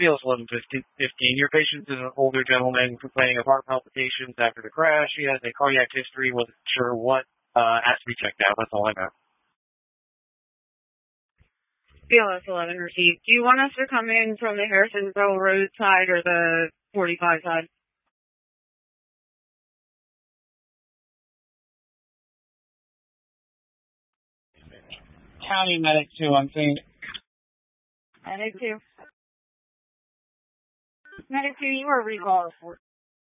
BLS 1115. Your patient is an older gentleman complaining of heart palpitations after the crash. He has a cardiac history. Wasn't sure what has to be checked out. That's all I got. BLS 11 received. Do you want us to come in from the Harrisonville Road side or the 45 side? County Medic 2 on scene. Medic 2. Medic 2, you are recall report.